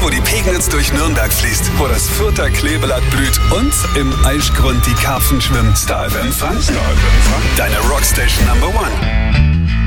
wo die Pegnitz durch Nürnberg fließt, wo das Fürther Kleeblatt blüht und im Aischgrund die Karpfen schwimmen. Star FM Fun. Deine Rockstation Number 1.